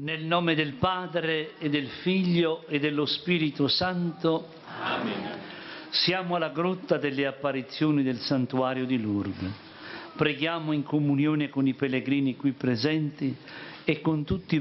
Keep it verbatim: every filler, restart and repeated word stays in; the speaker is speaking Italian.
Nel nome del Padre e del Figlio e dello Spirito Santo. Amen. Siamo alla grotta delle apparizioni del santuario di Lourdes. Preghiamo in comunione con i pellegrini qui presenti e con tutti